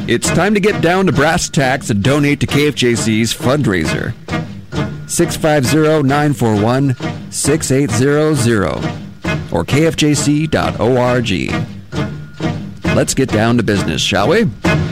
It's time to get down to brass tacks and donate to KFJC's fundraiser. 650-941-6800 or kfjc.org. Let's get down to business, shall we?